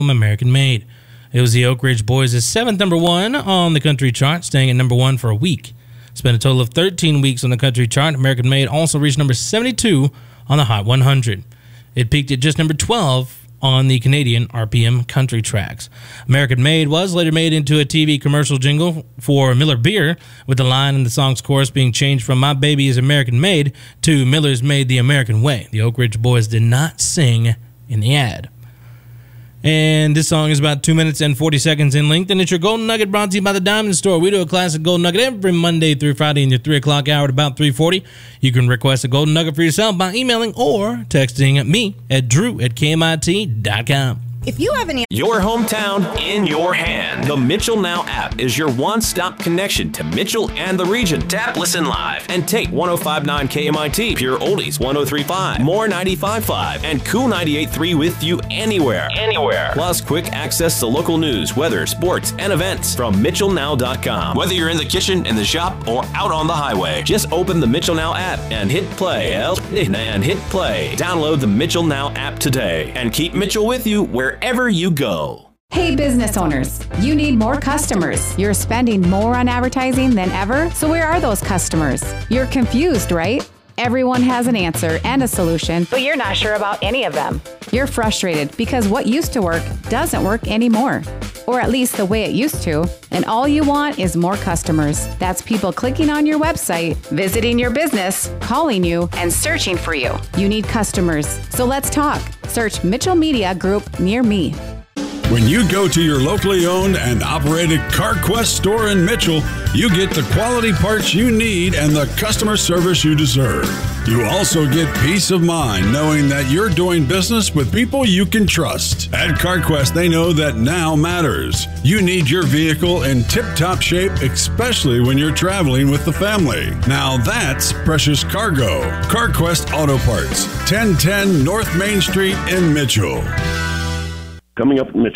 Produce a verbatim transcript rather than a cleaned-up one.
American Made. It was the Oak Ridge Boys' seventh number one on the country chart, staying at number one for a week. Spent a total of thirteen weeks on the country chart. American Made also reached number seventy-two on the Hot one hundred. It peaked at just number twelve on the Canadian R P M country tracks. American Made was later made into a T V commercial jingle for Miller Beer, with the line in the song's chorus being changed from "My Baby is American Made" to "Miller's Made the American Way." The Oak Ridge Boys did not sing in the ad. And this song is about two minutes and forty seconds in length, and it's your Golden Nugget brought to you by the Diamond Store. We do a classic Golden Nugget every Monday through Friday in your three o'clock hour at about three forty. You can request a Golden Nugget for yourself by emailing or texting me at drew at K M I T dot com. If you have any... Your hometown in your hand. The Mitchell Now app is your one-stop connection to Mitchell and the region. Tap, listen live, and take one oh five point nine K M I T, Pure Oldies one oh three point five, More ninety-five point five, and Cool ninety-eight point three with you anywhere. Anywhere. Plus quick access to local news, weather, sports, and events from Mitchell Now dot com. Whether you're in the kitchen, in the shop, or out on the highway, just open the Mitchell Now app and hit play. And hit play. Download the Mitchell Now app today and keep Mitchell with you where wherever you go. Hey business owners, you need more customers. You're spending more on advertising than ever, so where are those customers? You're confused, right? Everyone has an answer and a solution, but you're not sure about any of them. You're frustrated because what used to work doesn't work anymore, or at least the way it used to, and all you want is more customers. That's people clicking on your website, visiting your business, calling you, and searching for you. You need customers, so let's talk. Search Mitchell Media Group near me. When you go to your locally owned and operated CarQuest store in Mitchell, you get the quality parts you need and the customer service you deserve. You also get peace of mind knowing that you're doing business with people you can trust. At CarQuest, they know that now matters. You need your vehicle in tip-top shape, especially when you're traveling with the family. Now that's precious cargo. CarQuest Auto Parts, ten ten North Main Street in Mitchell. Coming up, Mitchell.